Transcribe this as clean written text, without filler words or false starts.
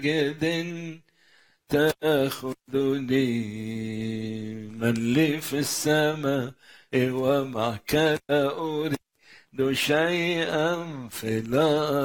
جد تأخذني، من لي في السماء ومعك لا أريد شيئا في الأرض.